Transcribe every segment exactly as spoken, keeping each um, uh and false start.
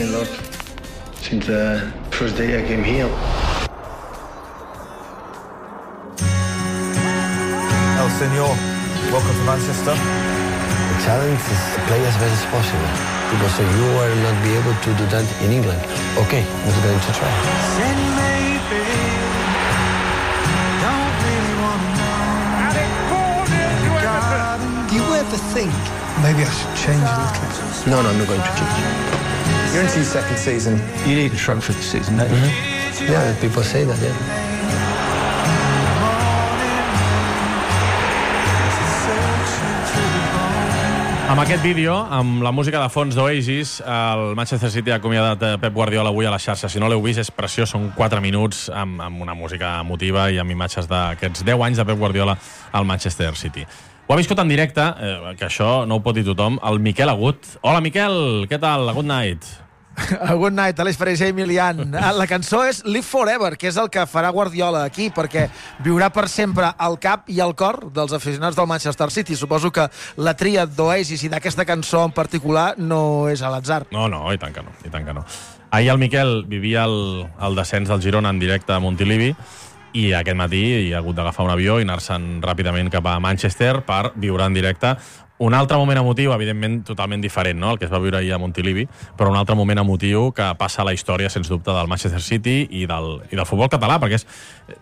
a lot since the first day I came here. El Senor, welcome to Manchester. The challenge is to play as best as possible. People say you will not be able to do that in England. Okay, we're going to try. Do you ever think maybe I should change a little? No, no, I'm not going to change. You're into your second season. You need a trophy this season, don't you? Mm-hmm. Yeah, people say that, yeah. Amb aquest vídeo, amb la música de fons d'Oasis, el Manchester City ha acomiadat Pep Guardiola avui a la xarxa. Si no l'heu vist, és preciós, són quatre minuts amb, amb una música emotiva i amb imatges d'aquests deu anys de Pep Guardiola al Manchester City. Ho ha viscut en directe, eh, que això no ho pot dir tothom, el Miquel Agut. Hola, Miquel, què tal? Good night. Good night, Aleix Ferrer i Emilian. La cançó és Live Forever, que és el que farà Guardiola aquí, perquè viurà per sempre al cap i al cor dels aficionats del Manchester City. Suposo que la tria d'Oasis i d'aquesta cançó en particular no és a l'atzar. No, no, i tant que no, i tant que no. Ahir el Miquel vivia el, el descens del Girona en directe a Montilivi i aquest matí hi ha hagut d'agafar un avió i anar-se'n ràpidament cap a Manchester per viure en directe un altre moment emotiu, evidentment totalment diferent, no?, el que es va viure ahir a Montilivi, però un altre moment emotiu que passa a la història, sens dubte, del Manchester City i del, i del futbol català, perquè és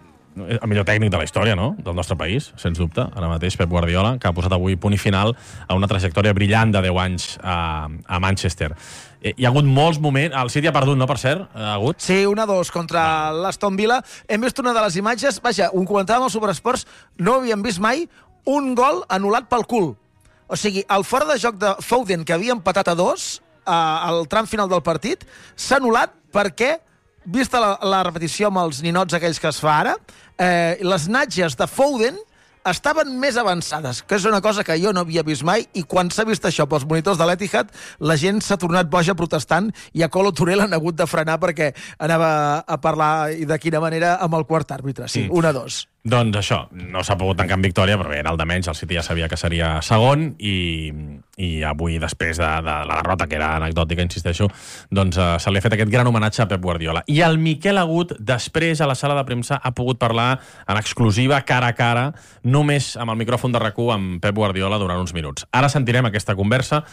el millor tècnic de la història, no?, del nostre país, sens dubte, ara mateix, Pep Guardiola, que ha posat avui punt i final a una trajectòria brillant de deu anys a, a Manchester. Hi ha hagut molts moments... El City ha perdut, no, per cert? Ha hagut? Sí, un a dos contra l'Aston Villa. Hem vist una de les imatges... Vaja, ho comentàvem al Superesports, no havíem vist mai un gol anul·lat pel cul. O sigui, el fora de joc de Foden, que havia empatat a dos eh, al tram final del partit, s'ha anul·lat perquè, vista la, la repetició amb els ninots aquells que es fa ara, eh, les natges de Foden estaven més avançades, que és una cosa que jo no havia vist mai, i quan s'ha vist això pels monitors de l'Etihad, la gent s'ha tornat boja protestant i a Colo Touré l'han hagut de frenar perquè anava a parlar, i de quina manera, amb el quart àrbitre. Sí, mm. un a dos. Doncs això, no s'ha pogut tancar amb victòria, però bé, era el de menys, el City ja sabia que seria segon, i, i avui, després de, de la derrota, que era anecdòtica, insisteixo, doncs uh, se li ha fet aquest gran homenatge a Pep Guardiola. I el Miquel Agut, després, a la sala de premsa, ha pogut parlar en exclusiva, cara a cara, només amb el micròfon de RAC u amb Pep Guardiola durant uns minuts. Ara sentirem aquesta conversa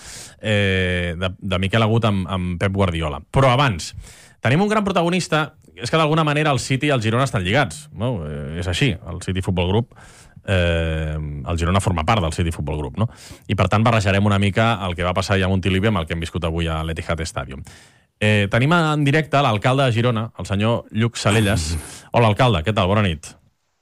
eh, de, de Miquel Agut amb, amb Pep Guardiola. Però abans, tenim un gran protagonista. És que d'alguna manera el City i el Girona estan lligats, no? Eh, és així, el City Futbol Group, eh, el Girona forma part del City Futbol Group, no? I per tant barrejarem una mica el que va passar ja a Montilivi amb el que hem viscut avui a l'Etihad Stadium. Eh, tenim en directe l'alcalde de Girona, el senyor Lluc Salellas. Hola, alcalde, què tal? Bona nit.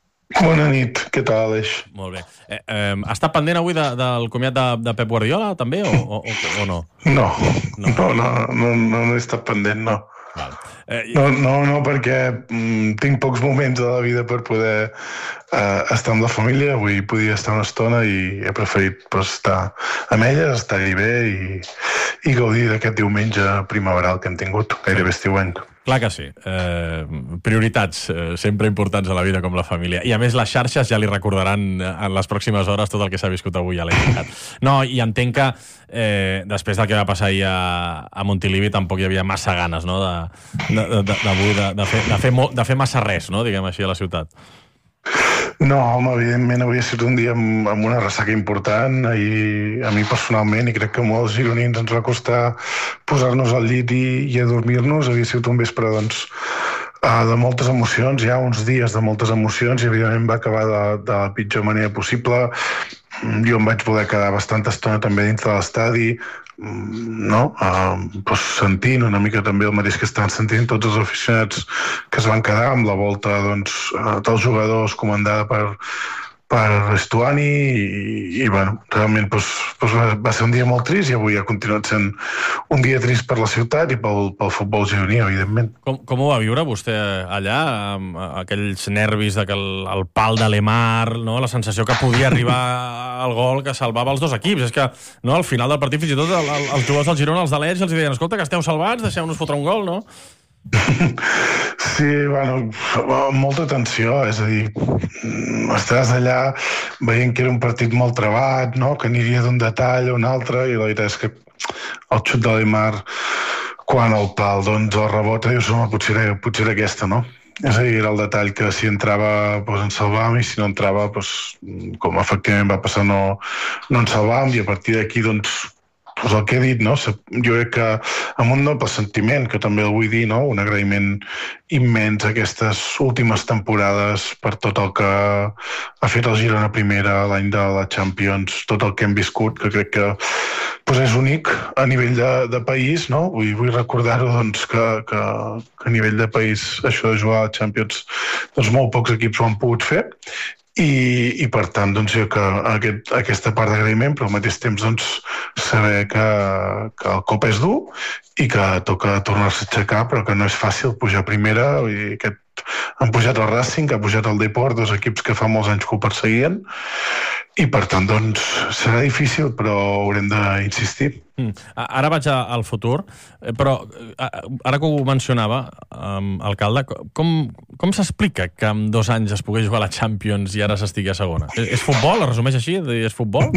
Bona nit, què tal, Aleix? Molt bé. Eh, eh, ha estat pendent avui de, del comiat de, de Pep Guardiola, també, o, o, o no? No, no, no, no, no, no he estat pendent, no. Val. Eh, no, no, no, perquè mm, tinc pocs moments de la vida per poder eh, estar amb la família. Avui podia estar una estona i he preferit pues, estar amb elles, estar-hi bé i, i gaudir d'aquest diumenge primaveral que hem tingut, gairebé estiuenc. Clar que sí. Eh, prioritats eh, sempre importants a la vida com la família. I a més les xarxes ja li recordaran en les pròximes hores tot el que s'ha viscut avui a l'Etihad. No, i entenc que eh, després del que va passar ahir a, a Montilivi tampoc hi havia massa ganes, no?, de, de, de, de, de, de, fer, de, fer, mo, de fer massa res, no?, diguem així, a la ciutat. No, home, evidentment havia sigut un dia amb, amb una ressaca important i a mi personalment, i crec que molts gironins ens va costar posar-nos al llit i, i adormir-nos. Havia sigut un vespre, doncs, de moltes emocions, ja uns dies de moltes emocions, i evidentment va acabar de, de la pitjor manera possible. Jo em vaig poder quedar bastanta estona també dins de l'estadi, no? Uh, pues sentint una mica també el mateix que estan sentint tots els aficionats que es van quedar amb la volta, doncs, uh, dels jugadors comandada per, per Estuani i, i bueno, realment pues, pues va, va ser un dia molt trist i avui ha continuat sent un dia trist per la ciutat i pel, pel futbol gironí, evidentment. Com, com ho va viure vostè allà, amb aquells nervis de que el, el pal de Lemar, no? La sensació que podia arribar al gol que salvava els dos equips? És que no, al final del partit fins i tot el, el, els jugadors del Girona, els de l'Elx, els deien, escolta, que esteu salvats, deixeu-nos fotre un gol, no? Sí, bueno, molta tensió, és a dir, estàs allà veient que era un partit molt trebat, no?, que aniria d'un detall a un altre, i la veritat és que el xut de Lemar quan el pal, doncs, el rebota, dius, home, potser era, potser era aquesta, no? És a dir, era el detall que si entrava doncs en salvàvem i si no entrava, doncs, com efectivament va passar, no, no en salvàvem, i a partir d'aquí, doncs, pues el que he dit, no? Jo crec que amb un noble sentiment, que també el vull dir, no? Un agraïment immens a aquestes últimes temporades per tot el que ha fet el Girona primera, l'any de la Champions, tot el que hem viscut, que crec que pues és únic a nivell de, de país, no? Vull, vull recordar-ho, doncs, que, que, que a nivell de país això de jugar a la Champions, doncs molt pocs equips ho han pogut fer. I, i per tant, doncs, jo que aquest, aquesta part d'agraïment, però al mateix temps doncs, saber que, que el cop és dur i que toca tornar-se a aixecar, però que no és fàcil pujar a primera. I aquest, han pujat el Racing, ha pujat el Deport, dos equips que fa molts anys que ho perseguien, i per tant, doncs, serà difícil, però haurem d'insistir. Mm. Ara vaig al futur, però ara que ho mencionava, um, alcalde, com, com s'explica que en dos anys es pogués jugar a la Champions i ara s'estigui a segona? És, és futbol? Es resumeix així? És futbol?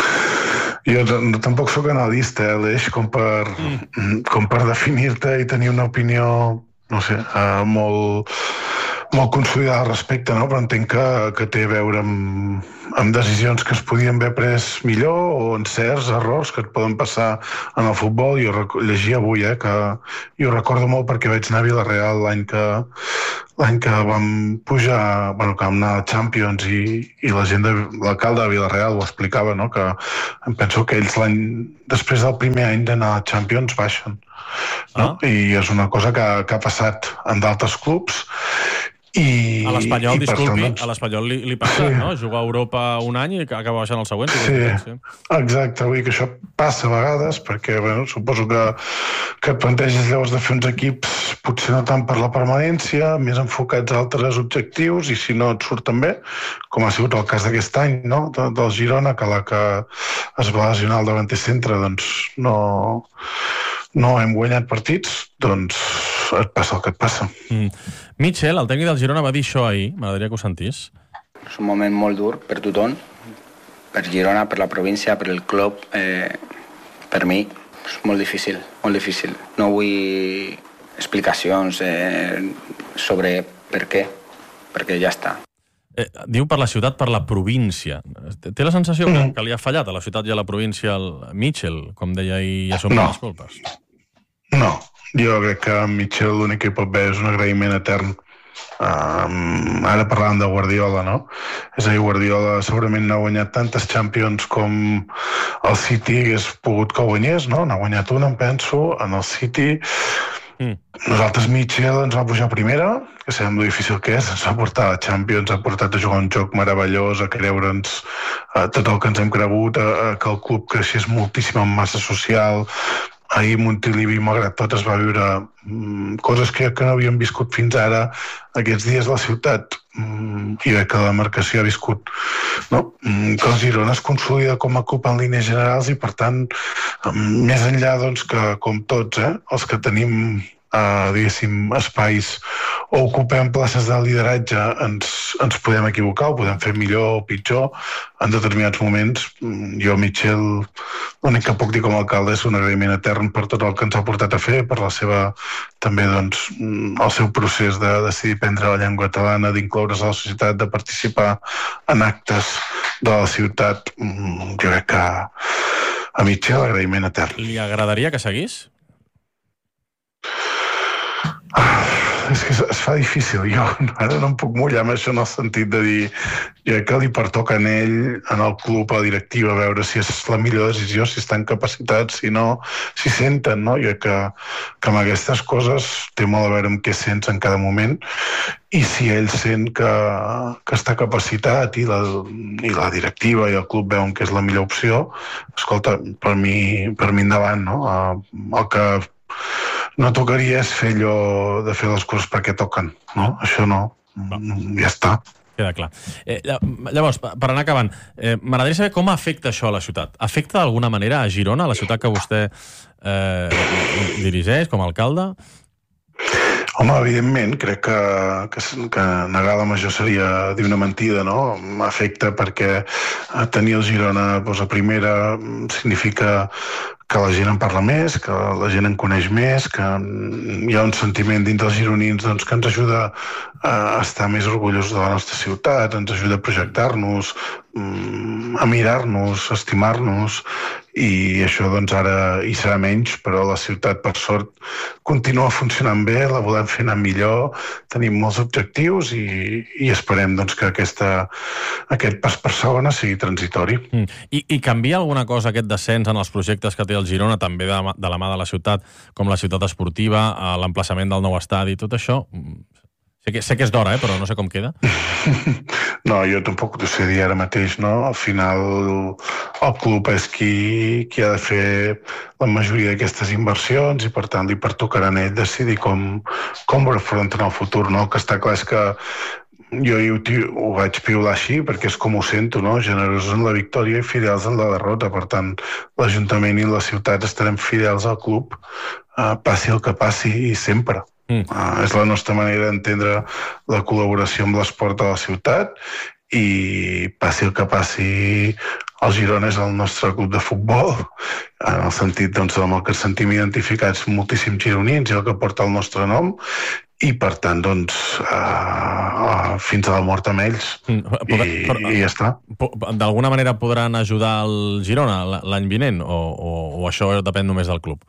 Jo no, tampoc sóc analista, eh, Aleix, com per, mm. com per definir-te i tenir una opinió, no sé, uh, molt... molt consolidada al respecte, no? Però entenc que, que té a veure amb, amb decisions que es podien haver pres millor o en certs errors que et poden passar en el futbol. Jo llegia avui, eh, que jo recordo molt perquè vaig anar a Vilareal l'any que, l'any que vam pujar, bueno, que vam anar a Champions i, i la gent de l'alcalde de Vilareal ho explicava, no? Que em penso que ells l'any després del primer any d'anar a Champions baixen. No? Ah. I és una cosa que, que ha passat en d'altres clubs. I, a l'Espanyol, disculpi, doncs, a l'Espanyol li, li passa, sí. No? Jugar a Europa un any i acaba baixant el següent. Sí, sí. Exacte, vull dir que això passa a vegades perquè, bueno, suposo que, que et planteges llavors de fer uns equips potser no tant per la permanència, més enfocats a altres objectius, i si no et surten bé, com ha sigut el cas d'aquest any, no? De, del Girona, que la que es va lesionar el davanter centre, doncs no, no hem guanyat partits, doncs et passa el que et passa. Mm. Mitchell, el tècnic del Girona, va dir això ahir, m'agradaria que ho sentís. És un moment molt dur per tothom, per Girona, per la província, per el club, eh, per mi. És molt difícil, molt difícil. No vull explicacions eh, sobre per què, perquè ja està. Eh, diu per la ciutat, per la província. Té la sensació mm. que, que li ha fallat a la ciutat i a la província el Mitchell, com deia ahir, i assumir les culpes? No. Jo crec que en Mitchell l'únic que hi pot haver és un agraïment etern. Um, ara parlàvem de Guardiola, no? És a dir, Guardiola segurament no ha guanyat tantes Champions com el City hagués pogut que guanyés, no? N'ha guanyat una, em penso, en el City. Mm. Nosaltres, Mitchell, ens va pujar a primera, que sabem lo difícil que és, ens va portar a la Champions, ha portat a jugar un joc meravellós, a creure'ns uh, tot el que ens hem cregut, a, a que el club creixés moltíssim en massa social. Ahir Montilivi, malgrat tot, es va viure mm, coses que, que no havíem viscut fins ara. Aquests dies la ciutat, mm, i bé que la demarcació ha viscut, no? Mm, que el Girona es consolida com a club en línies generals i, per tant, mm, més enllà doncs, que, com tots, eh, els que tenim Uh, diguéssim, espais o ocupem places de lideratge, ens, ens podem equivocar, ho podem fer millor o pitjor en determinats moments. Jo, Mitchell, l'únic que puc dir com a alcalde és un agraïment etern per tot el que ens ha portat a fer, per la seva, també, doncs, el seu procés de decidir prendre la llengua catalana, d'incloure's a la societat, de participar en actes de la ciutat. Jo crec que a Mitchell agraïment etern. Li agradaria que seguís? Ah, és que es fa difícil. Jo ara no em puc mullar amb això en el sentit de dir jo que li pertoca a ell, en el club, a la directiva, veure si és la millor decisió, si estan capacitats, si no, si senten, no? Jo que, que amb aquestes coses té molt a veure amb què sents en cada moment i si ell sent que, que està capacitat i la, i la directiva i el club veuen que és la millor opció, escolta, per mi, per mi endavant, no? El que no tocaria és fer allò de fer les coses perquè toquen, no? Això no, ja està. Queda clar. Eh, llavors, per anar acabant, eh, m'agradaria saber com afecta això a la ciutat. Afecta d'alguna manera a Girona, a la ciutat que vostè eh, dirigeix com a alcalde? Home, evidentment, crec que, que, que negar la major seria dir una mentida, no? M'afecta perquè tenir el Girona doncs, a primera significa que la gent en parla més, que la gent en coneix més, que hi ha un sentiment dins dels gironins doncs, que ens ajuda a estar més orgullosos de la nostra ciutat, ens ajuda a projectar-nos, a mirar-nos, a estimar-nos, i això doncs ara hi serà menys, però la ciutat per sort continua funcionant bé, la volem fer anar millor, tenim molts objectius i, i esperem doncs, que aquesta, aquest pas per segona sigui transitori. Mm. I, I canvia alguna cosa aquest descens en els projectes que té el Girona, també de, de la mà de la ciutat, com la ciutat esportiva, l'emplaçament del nou estadi, tot això? Sé que, sé que és d'hora, eh, però no sé com queda. No, jo tampoc ho sé dir ara mateix, no? Al final el club és qui, qui ha de fer la majoria d'aquestes inversions i per tant li pertocarà a ell decidir com, com ho afronten el futur, no? El que està clar és que jo ho, ho vaig piular així perquè és com ho sento, no? Generosos en la victòria i fidels en la derrota. Per tant, l'Ajuntament i la ciutat estarem fidels al club, eh, passi el que passi i sempre. Mm. Uh, és la nostra manera d'entendre la col·laboració amb l'esport de la ciutat i passi el que passi, el Girona és el nostre club de futbol, en el sentit doncs, amb el que ens sentim identificats moltíssims gironins i el que porta el nostre nom, i per tant doncs uh, uh, fins a la mort amb ells. Mm. Poder, I, però, i ja està. D'alguna manera podran ajudar el Girona l'any vinent o, o, o això depèn només del club?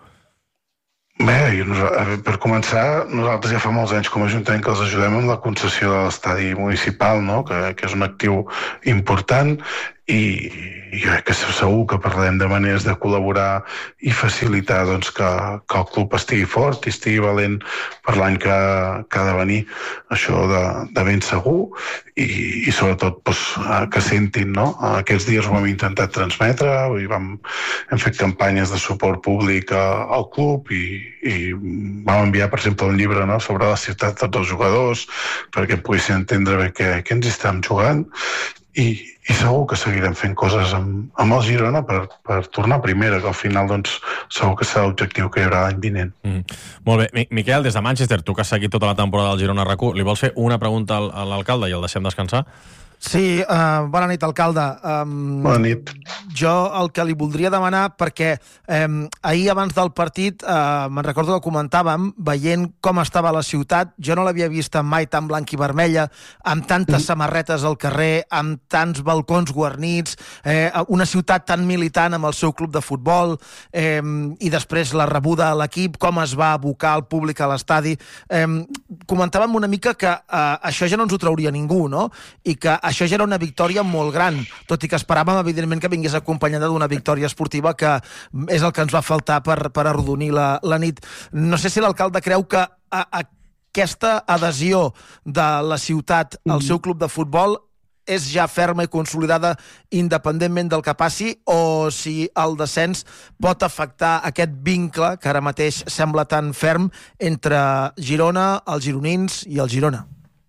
Bé, per començar, nosaltres ja fa molts anys com a Ajuntament que els ajudem amb la concessió de l'estadi municipal, no? que, que és un actiu important, i jo crec que segur que parlem de maneres de col·laborar i facilitar doncs, que, que el club estigui fort i estigui valent per l'any que, que ha de venir, això de, de ben segur, i, i sobretot doncs, que sentin, no? Aquests dies ho hem intentat transmetre, i vam, hem fet campanyes de suport públic al club i, i vam enviar, per exemple, un llibre, no? Sobre la ciutat de tots els jugadors perquè poguessin entendre bé què, què ens hi estem jugant. I, i segur que seguirem fent coses amb, amb el Girona per, per tornar a primera, que al final doncs, segur que serà l'objectiu que hi haurà l'any vinent. Mm. Molt bé. Miquel, des de Manchester, tu que has seguit tota la temporada del Girona RAC u, li vols fer una pregunta al, a l'alcalde i el deixem descansar? Sí, uh, bona nit, alcalde. Um, bona nit. Jo el que li voldria demanar, perquè um, ahir abans del partit, uh, me'n recordo que comentàvem, veient com estava la ciutat, jo no l'havia vista mai tan blanca i vermella, amb tantes mm. samarretes al carrer, amb tants balcons guarnits, eh, una ciutat tan militant amb el seu club de futbol, eh, i després la rebuda a l'equip, com es va abocar el públic a l'estadi. Eh, comentàvem una mica que eh, això ja no ens ho trauria ningú, no? I que això ja era una victòria molt gran, tot i que esperàvem, evidentment, que vingués acompanyada d'una victòria esportiva, que és el que ens va faltar per, per arrodonir la, la nit. No sé si l'alcalde creu que a, a aquesta adhesió de la ciutat al seu club de futbol és ja ferma i consolidada independentment del que passi, o si el descens pot afectar aquest vincle que ara mateix sembla tan ferm entre Girona, els gironins i el Girona.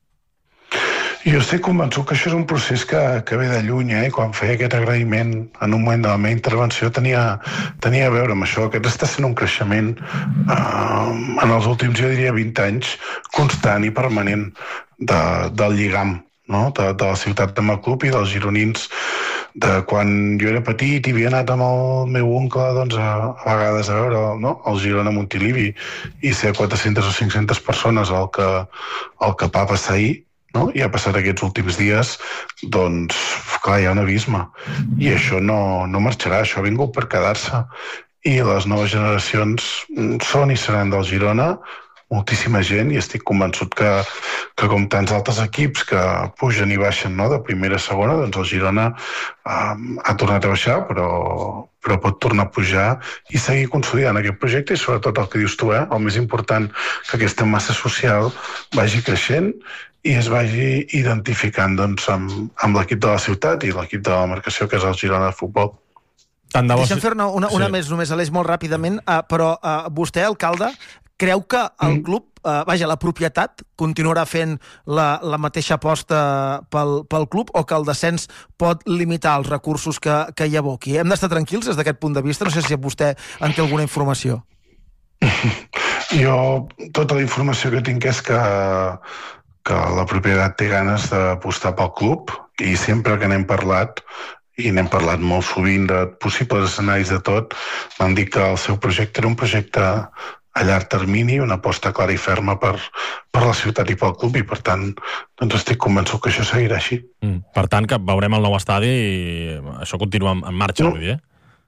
Jo estic convençut que això és un procés que, que ve de lluny, eh? Quan feia aquest agraïment en un moment de la meva intervenció tenia, tenia a veure amb això. Aquest està sent un creixement eh, en els últims, jo diria, vint anys, constant i permanent de, del lligam, no? de, de la ciutat amb el club i dels gironins. De quan jo era petit i havia anat amb el meu oncle doncs, a, a vegades a veure, no? El Girona Montilivi i ser quatre-centes o cinc-centes persones el que, el que va passar ahir, no? I ha passat aquests últims dies, doncs, clar, hi ha un abisme. I això no, no marxarà, això ha vingut per quedar-se. I les noves generacions són i seran del Girona, moltíssima gent, i estic convençut que, que com tants altres equips que pugen i baixen, no? De primera a segona, doncs el Girona eh, ha tornat a baixar, però, però pot tornar a pujar i seguir consolidant aquest projecte, i sobretot el que dius tu, eh? El més important, que aquesta massa social vagi creixent i es vagi identificant doncs, amb, amb l'equip de la ciutat i l'equip de la demarcació, que és el Girona de futbol. Deixa'm fer-ne una, una sí. més, només, Aleix, molt ràpidament, uh, però uh, vostè, alcalde, creu que el mm. club, uh, vaja, la propietat, continuarà fent la, la mateixa aposta pel, pel club, o que el descens pot limitar els recursos que, que hi aboqui? Hem d'estar tranquils des d'aquest punt de vista? No sé si vostè en té alguna informació. Jo, tota la informació que tinc és que, que la propietat té ganes d'apostar pel club i sempre que n'hem parlat, i n'hem parlat molt sovint de possibles escenaris de tot, m'han dit que el seu projecte era un projecte a llarg termini, una aposta clara i ferma per, per la ciutat i pel club, i per tant doncs estic convençut que això seguirà així. Mm. Per tant, que veurem el nou estadi i això continua en marxa, no. Vull dir, eh?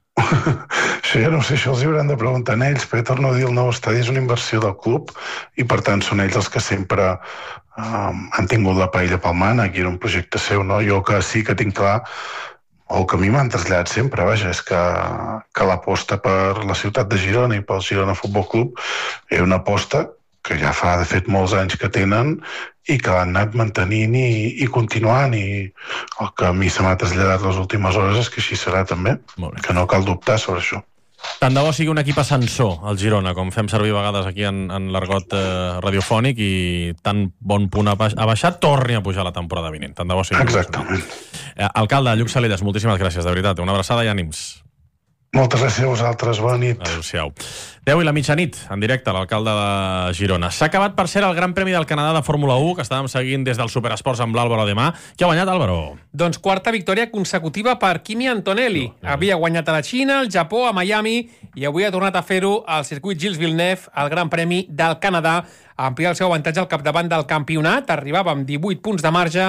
Això ja no sé, això els hi hauran de preguntar a ells, però torno a dir, el nou estadi és una inversió del club i per tant són ells els que sempre um, han tingut la paella pel mànec i era un projecte seu, no? Jo que sí que tinc clar, o el que a mi m'han traslladat sempre, vaja, és que, que l'aposta per la ciutat de Girona i pel Girona Futbol Club era una aposta que ja fa, de fet, molts anys que tenen i que l'han anat mantenint i, i continuant, i el que a mi se m'ha traslladat les últimes hores és que així serà també, que no cal dubtar sobre això. Tant de bo sigui un equip ascensor, el Girona, com fem servir a vegades aquí en, en l'argot eh, radiofònic, i tan bon punt ha, ha baixat, torni a pujar la temporada vinent. Tant de bo sigui. Exactament. Eh, alcalde Lluc Salelles, moltíssimes gràcies, de veritat. Una abraçada i ànims. Moltes gràcies a vosaltres, bona nit. Adéu-siau. deu i la mitjanit, en directe, l'alcalde de Girona. S'ha acabat, per cert, el Gran Premi del Canadà de Fórmula u, que estàvem seguint des del Superesports amb l'Àlvaro Demà. Qui ha guanyat, Àlvaro? Doncs quarta victòria consecutiva per Kimi Antonelli. No, no. Havia guanyat a la Xina, al Japó, a Miami, i avui ha tornat a fer-ho al circuit Gilles Villeneuve, al Gran Premi del Canadà, a ampliar el seu avantatge al capdavant del campionat. Arribava amb divuit punts de marge,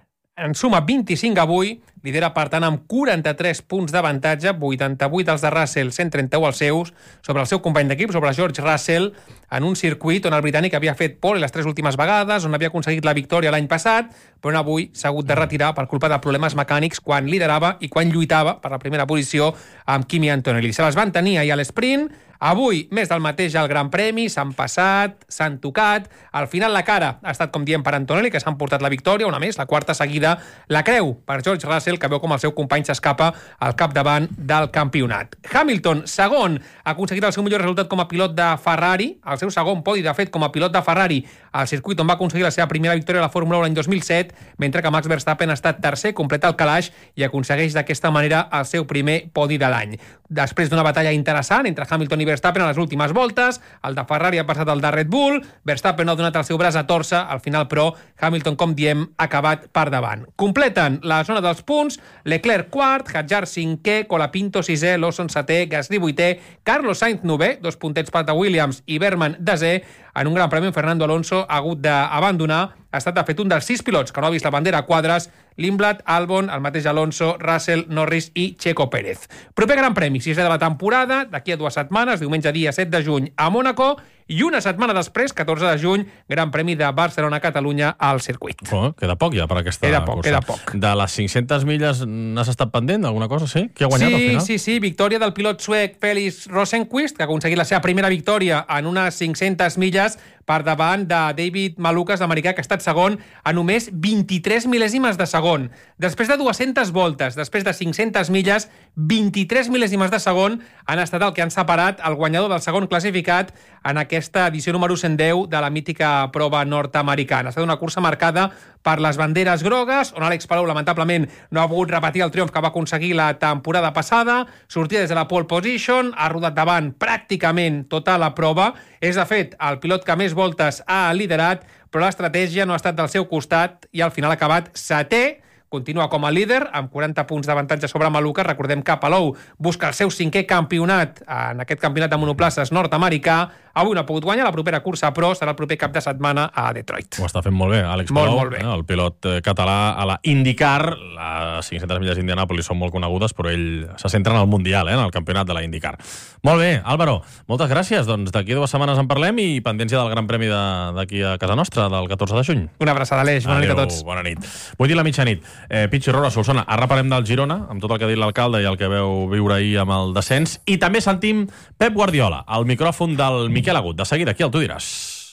en suma vint-i-cinc avui, lidera, per tant, amb quaranta-tres punts d'avantatge, vuitanta-vuit els de Russell, cent trenta-u els seus, sobre el seu company d'equip, sobre George Russell, en un circuit on el britànic havia fet pole les tres últimes vegades, on havia aconseguit la victòria l'any passat, però on avui s'ha hagut de retirar per culpa de problemes mecànics quan liderava i quan lluitava per la primera posició amb Kimi Antonelli. Se les van tenir ahir a l'esprint. Avui, més del mateix al Gran Premi, s'han passat, s'han tocat. Al final la cara ha estat, com diem, per Antonelli, que s'han portat la victòria, una més, la quarta seguida. La creu per George Russell, que veu com el seu company s'escapa al capdavant del campionat. Hamilton, segon, ha aconseguit el seu millor resultat com a pilot de Ferrari, el seu segon podi, de fet, com a pilot de Ferrari, al circuit on va aconseguir la seva primera victòria a la Fórmula u l'any dos mil set, mentre que Max Verstappen ha estat tercer, completa el calaix i aconsegueix d'aquesta manera el seu primer podi de l'any. Després d'una batalla interessant entre Hamilton i Verstappen a les últimes voltes, el de Ferrari ha passat al de Red Bull, Verstappen no ha donat el seu braç a torça, al final, però, Hamilton, com diem, ha acabat per davant. Completen la zona dels punts, Leclerc quart, Hadjar cinquè, Colapinto sisè, Lawson setè, Gasly vuitè, Carlos Sainz novè, dos puntets per de Williams i Berman desè. En un gran premi, Fernando Alonso ha hagut d'abandonar. Ha estat, de fet, un dels sis pilots que no ha vist la bandera a quadres: Lindblad, Albon, el mateix Alonso, Russell, Norris i Checo Pérez. Proper gran premi, sisè de la temporada, d'aquí a dues setmanes, diumenge dia set de juny a Mònaco, i una setmana després, catorze de juny, Gran Premi de Barcelona-Catalunya al circuit. Oh, queda poc ja per aquesta queda poc, cursa. Queda poc. De les cinc-centes milles n'has estat pendent d'alguna cosa, sí? Qui ha guanyat sí, al final? Sí, sí, victòria del pilot suec Felix Rosenqvist, que ha aconseguit la seva primera victòria en unes cinc-centes milles per davant de David Malukas, l'americà, que ha estat segon a només vint-i-tres mil·lèsimes de segon. Després de dues-centes voltes, després de cinc-centes milles, vint-i-tres mil·lèsimes de segon han estat el que han separat el guanyador del segon classificat en aquesta edició número cent deu de la mítica prova nord-americana. Ha estat una cursa marcada per les banderes grogues, on Àlex Palou, lamentablement, no ha pogut repetir el triomf que va aconseguir la temporada passada, sortia des de la pole position, ha rodat davant pràcticament tota la prova. És, de fet, el pilot que més voltes ha liderat, però l'estratègia no ha estat del seu costat i al final ha acabat setè. Continua com a líder, amb quaranta punts d'avantatge sobre Malukas. Recordem que Palou busca el seu cinquè campionat en aquest campionat de monoplaces nord-americà. Avui no ha pogut guanyar, la propera cursa, però serà el proper cap de setmana a Detroit. Ho està fent molt bé, Àlex molt, Palou, molt bé. Eh, el pilot català a la IndyCar. Les cinc-centes milles d'Indianàpolis són molt conegudes, però ell se centra en el Mundial, eh, en el campionat de la IndyCar. Molt bé, Álvaro, moltes gràcies. Doncs d'aquí dues setmanes en parlem i pendència del Gran Premi d'aquí a casa nostra, del catorze de juny. Una abraçada, Aleix. Bona Adeu, nit a tots. Bona nit. Vull dir la mitjanit. Eh, Pitxi Rora, Solsona, ara parlem del Girona, amb tot el que ha dit l'alcalde i el que veu viure ahir amb el descens. I també sentim Pep Guardiola, al micròfon del Miquel Agut. De seguida, aquí el Tu diràs.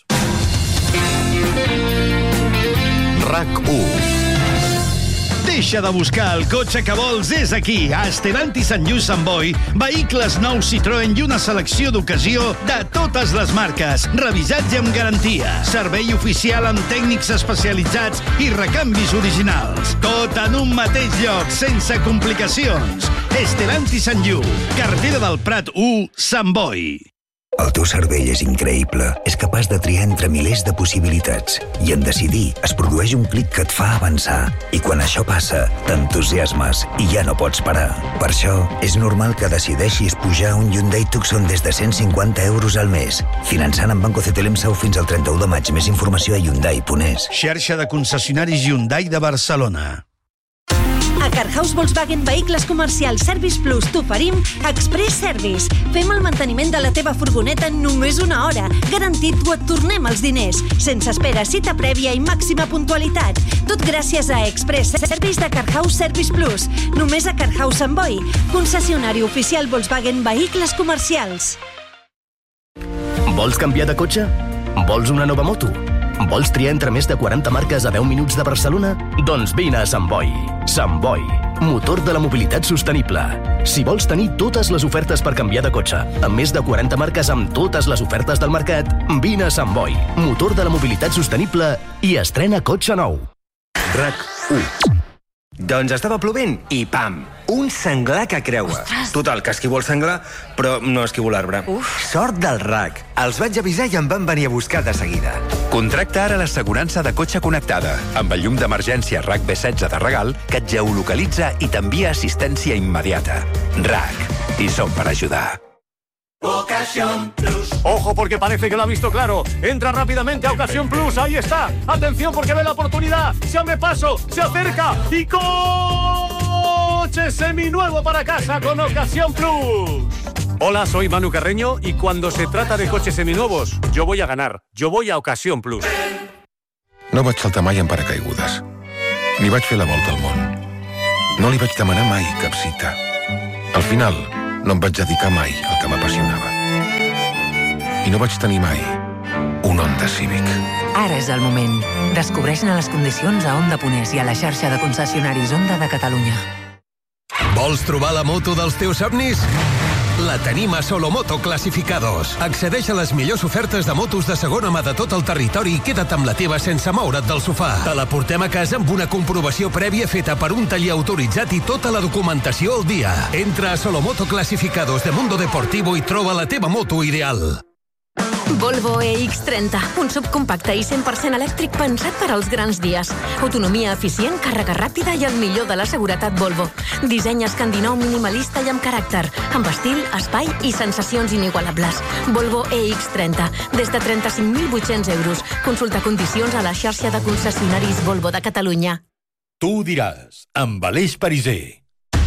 RAC u. Deixa de buscar el cotxe que vols, és aquí, a Stellantis Sant Lluís Sant Boi, vehicles nous Citroën i una selecció d'ocasió de totes les marques, revisats i amb garantia, servei oficial amb tècnics especialitzats i recanvis originals. Tot en un mateix lloc, sense complicacions. Stellantis Sant Lluís, carretera del Prat u, Sant Boi. El teu cervell és increïble. És capaç de triar entre milers de possibilitats. I en decidir es produeix un clic que et fa avançar. I quan això passa, t'entusiasmes i ja no pots parar. Per això, és normal que decideixis pujar un Hyundai Tucson des de cent cinquanta euros al mes. Finançant amb Banco C T L M S A U fins al trenta-u de maig. Més informació a hyundai punt es. Xarxa de concessionaris Hyundai de Barcelona. A Carhouse Volkswagen Vehicles Comercials Service Plus t'oferim Express Service. Fem el manteniment de la teva furgoneta en només una hora. Garantit o et tornem els diners. Sense espera, cita prèvia i màxima puntualitat. Tot gràcies a Express Service de Carhouse Service Plus. Només a Carhouse Sant Boi. Concessionari oficial Volkswagen Vehicles Comercials. Vols canviar de cotxe? Vols una nova moto? Vols triar entre més de quaranta marques a deu minuts de Barcelona? Doncs vine a Sant Boi. Sant Boi, motor de la mobilitat sostenible. Si vols tenir totes les ofertes per canviar de cotxe, amb més de quaranta marques amb totes les ofertes del mercat, vine a Sant Boi, motor de la mobilitat sostenible i estrena cotxe nou. RAC u. Doncs estava plovent i pam! Un senglar que creua. Ostres. Total, que esquivo el senglar, però no esquivo l'arbre. Sort del RAC. Els vaig avisar i em van venir a buscar de seguida. Contracta ara l'assegurança de cotxe connectada, amb el llum d'emergència RAC B setze de regal, que et geolocalitza i t'envia assistència immediata. RAC. I som per ajudar. Ocasión Plus. Ojo, porque parece que lo ha visto claro. Entra rápidamente a Ocasión Plus. Ahí está. Atención, porque ve la oportunidad. Se abre paso, se acerca y coche seminuevo para casa con Ocasión Plus. Hola, soy Manu Carreño y cuando se trata de coches seminuevos, yo voy a ganar. Yo voy a Ocasión Plus. No vaig saltar mai en paracaigudes. Ni vaig fer la volta al món. No li vaig demanar mai cap cita. Al final, no em vaig dedicar mai al que m'apassionava. I no vaig tenir mai un Honda Civic. Ara és el moment. Descobreix-ne les condicions a Honda punt es i a la xarxa de concessionaris Honda de Catalunya. Vols trobar la moto dels teus somnis? La tenim a Solomoto Clasificados. Accedeix a les millors ofertes de motos de segona mà de tot el territori i queda't amb la teva sense moure't del sofà. Te la portem a casa amb una comprovació prèvia feta per un taller autoritzat i tota la documentació al dia. Entra a Solomoto Clasificados de Mundo Deportivo i troba la teva moto ideal. Volvo E X trenta, un subcompacte i cent per cent elèctric pensat per als grans dies. Autonomia eficient, càrrega ràpida i el millor de la seguretat Volvo. Disseny escandinau minimalista i amb caràcter, amb estil, espai i sensacions inigualables. Volvo E X trenta, des de trenta-cinc mil vuit-cents euros. Consulta condicions a la xarxa de concessionaris Volvo de Catalunya. Tu ho diràs, amb Aleix Pariser.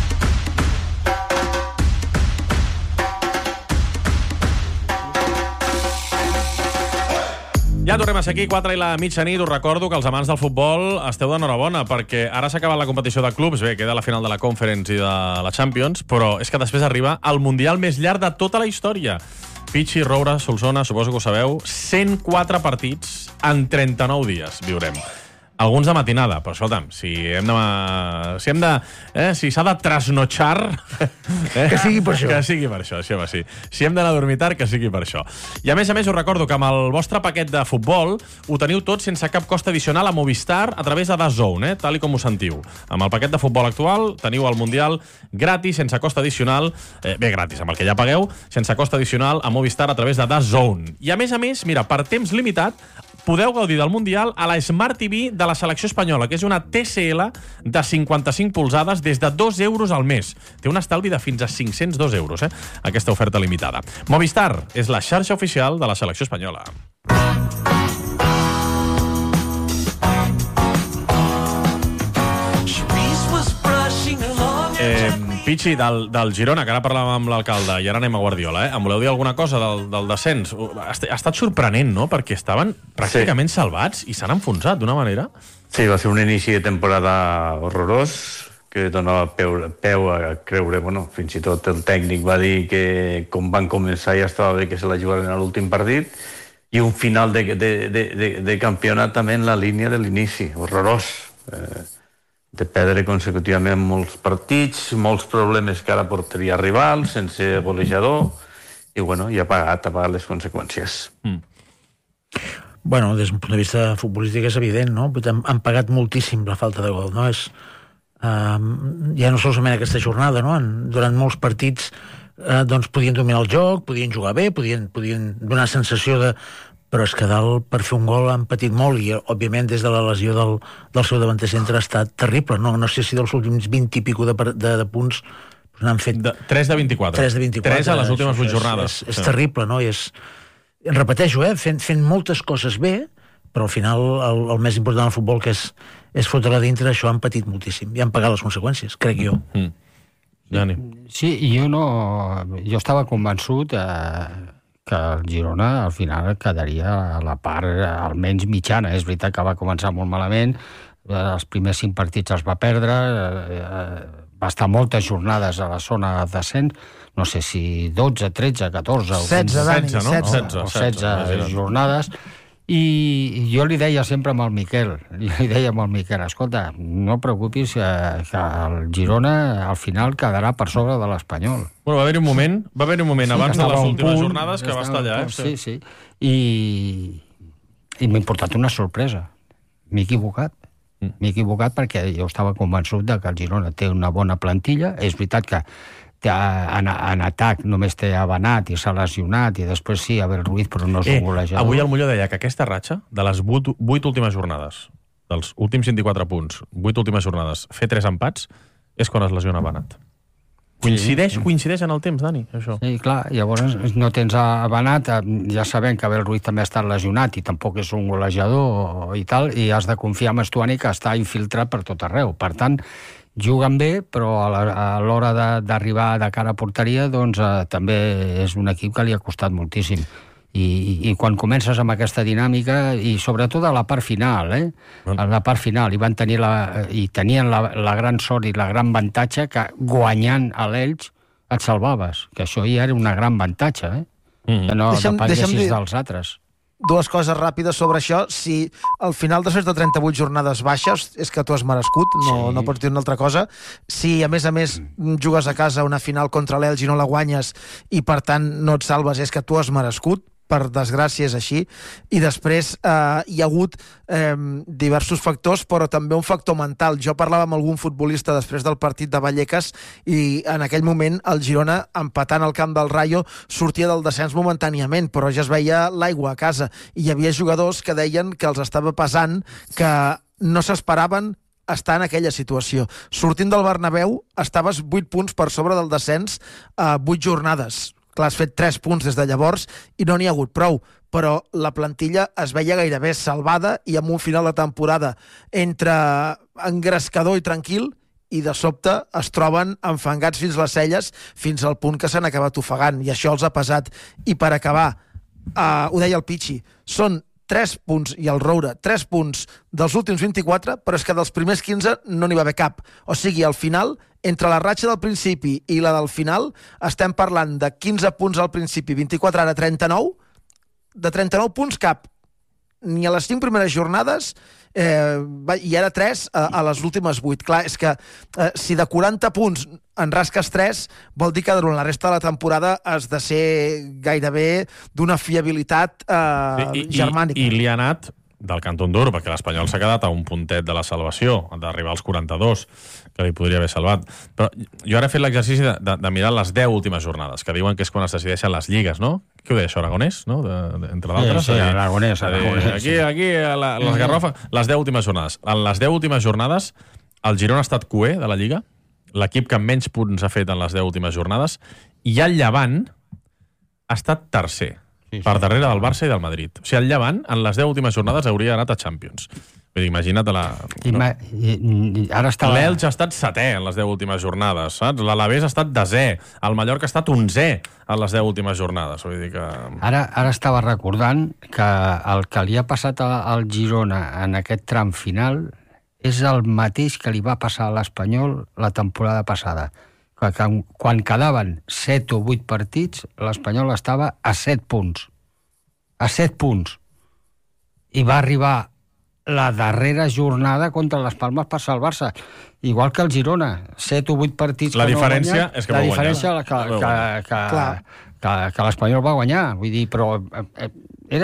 Ja tornem a ser aquí, quatre i la mitjanit. Us recordo que els amants del futbol esteu d'enhorabona, perquè ara s'ha acabat la competició de clubs, bé, queda la final de la Conference i de la Champions, però és que després arriba el Mundial més llarg de tota la història. Pichi, Roura, Solsona, suposo que ho sabeu, cent quatre partits en trenta-nou dies viurem. Alguns de matinada, però escolta'm, si hem de... Si hem de... Eh, si s'ha de trasnotxar... Eh, que sigui per això. Que sigui per això, això va, sí. Si hem d'anar a dormir tard, que sigui per això. I a més a més us recordo que amb el vostre paquet de futbol ho teniu tot sense cap cost addicional a Movistar a través de DAZN, eh, tal i com ho sentiu. Amb el paquet de futbol actual teniu el Mundial gratis, sense cost addicional, eh, bé, gratis, amb el que ja pagueu, sense cost addicional a Movistar a través de DAZN. I a més a més, mira, per temps limitat, podeu gaudir del Mundial a la Smart T V de la selecció espanyola, que és una T C L de cinquanta-cinc polzades des de dos euros al mes. Té un estalvi de fins a cinc-cents dos euros, eh? Aquesta oferta limitada. Movistar és la xarxa oficial de la selecció espanyola. Eh, Pichi, del, del Girona, que ara parlàvem amb l'alcalde, i ara anem a Guardiola, eh? Em voleu dir alguna cosa del, del descens? Ha, ha estat sorprenent, no?, perquè estaven pràcticament sí. salvats i s'han enfonsat d'una manera. Sí, va ser un inici de temporada horrorós, que donava peu, peu a creure, bueno, fins i tot el tècnic va dir que com van començar ja estava bé que se la jugaren a l'últim partit, i un final de, de, de, de, de campionat també en la línia de l'inici, horrorós. Eh, de perdre consecutivament molts partits, molts problemes que ara portaria rival, sense golejador, i bueno, i ha pagat, ha pagat les conseqüències. Mm. Bueno, des d'un punt de vista futbolístic és evident, no? Han, han pagat moltíssim la falta de gol, no? És, uh, ja no solament aquesta jornada, no? En, durant molts partits eh, doncs podien dominar el joc, podien jugar bé, podien, podien donar sensació de... Però és que dalt, per fer un gol, han patit molt i, òbviament, des de la lesió del, del seu davanter centre ha estat terrible. No, no sé si dels últims vint i pico de, de, de punts n'han fet... De, tres de vint-i-quatre. tres de vint-i-quatre. tres a les últimes vuit és, jornades. És, és, és terrible, no? I és... Repeteixo, eh? Fent, fent moltes coses bé, però al final el, el més important del futbol, que és, és fotre-la dintre, això han patit moltíssim. I han pagat les conseqüències, crec jo. Mm. Dani. Sí, jo no... Jo estava convençut... Eh... que el Girona al final quedaria a la part almenys mitjana. És veritat que va començar molt malament, els primers cinc partits els va perdre, va estar moltes jornades a la zona de descens, no sé si dotze, tretze, catorze... setze, Dani, no? setze, o setze jornades, i jo li deia sempre amb el Miquel, li deia amb el Miquel, escolta, no preocupis que, que el Girona al final quedarà per sobre de l'Espanyol. Bueno, va haver-hi un moment, va haver-hi un moment sí, abans de les últimes punt, jornades que va estar allà, eh? Sí, sí. I, i m'ha importat una sorpresa. M'he equivocat. Mm. M'he equivocat perquè jo estava convençut de que el Girona té una bona plantilla. És veritat que té, en, en atac només té Avanat i s'ha lesionat, i després sí, Abel Ruiz, però no és eh, un golejador. Avui el Molló deia que aquesta ratxa, de les vuit, vuit últimes jornades, dels últims vint-i-quatre punts, vuit últimes jornades, fer tres empats, és quan es lesiona Avanat. Coincideix, sí. coincideix en el temps, Dani, això. Sí, clar, llavors no tens Avanat, ja sabem que Abel Ruiz també ha estat lesionat i tampoc és un golejador i tal, i has de confiar en Estuani, que està infiltrat per tot arreu. Per tant, juguen bé, però a l'hora d'arribar de cara a porteria, doncs eh, també és un equip que li ha costat moltíssim. I, i, i quan comences amb aquesta dinàmica, i sobretot a la part final, eh? a la part final, i van tenir la, i tenien la, la gran sort i la gran avantatge que guanyant a l'Elx et salvaves, que això ja era una gran avantatge, eh? Mm-hmm. Que no deixa'm, depenguessis deixa'm dir... dels altres. Dues coses ràpides sobre això. Si al final, després de trenta-vuit jornades baixes, és que tu has merescut, no, sí. no pots dir una altra cosa. Si, a més a més, jugues a casa una final contra l'Elx i no la guanyes i, per tant, no et salves, és que tu has merescut. Per desgràcia és així. I després eh, hi ha hagut eh, diversos factors, però també un factor mental. Jo parlava amb algun futbolista després del partit de Vallecas i en aquell moment el Girona, empatant al camp del Rayo, sortia del descens momentàniament, però ja es veia l'aigua a casa. I hi havia jugadors que deien que els estava pesant, que no s'esperaven estar en aquella situació. Sortint del Bernabéu, estaves vuit punts per sobre del descens a vuit jornades. Clar, has fet tres punts des de llavors i no n'hi ha hagut prou, però la plantilla es veia gairebé salvada i amb un final de temporada entre engrescador i tranquil, i de sobte es troben enfangats fins les celles, fins al punt que s'han acabat ofegant, i això els ha pesat. I per acabar, uh, ho deia el Pichi, són tres punts, i el Roure, tres punts dels últims vint-i-quatre, però és que dels primers quinze no n'hi va haver cap. O sigui, al final, entre la ratxa del principi i la del final, estem parlant de quinze punts al principi, vint-i-quatre, ara trenta-nou, de trenta-nou punts cap. Ni a les cinc primeres jornades, eh, i ara tres a, a les últimes vuit. Clar, és que eh, si de quaranta punts en rasques tres, vol dir que durant la resta de la temporada has de ser gairebé d'una fiabilitat eh, I, germànica. I, I li ha anat del Canton d'Oro, perquè l'Espanyol s'ha quedat a un puntet de la salvació, d'arribar als quaranta-dos, que li podria haver salvat. Però jo ara he fet l'exercici de, de, de mirar les deu últimes jornades, que diuen que és quan es decideixen les lligues, no? Què ho deia això, Aragonès, no? De, de, entre d'altres. Sí, sí, Aragonès, Aragonès. Aquí, aquí, a la, a les Garrofes, les deu últimes jornades. En les deu últimes jornades, el Girona ha estat cuer de la Lliga, l'equip que menys punts ha fet en les deu últimes jornades, i el Llevant ha estat tercer. Sí, sí. Per darrere del Barça i del Madrid. O sigui, el Llevant, en les deu últimes jornades, hauria anat a Champions. Vull dir, imagina't la... No? I, i, ara està... L'Elx ha estat setè en les deu últimes jornades, saps? L'Alavés ha estat desè. El Mallorca ha estat onzè en les deu últimes jornades. Vull dir que... Ara, ara estava recordant que el que li ha passat al Girona en aquest tram final és el mateix que li va passar a l'Espanyol la temporada passada. Que quan quedaven set o vuit partits, l'Espanyol estava a set punts. A set punts. I va arribar la darrera jornada contra les Palmes per salvar-se. Igual que el Girona. Set o vuit partits la que no diferència guanyat, és que la va diferència guanyar. que, que, que, que, que l'Espanyol va guanyar. Vull dir, però eh, era...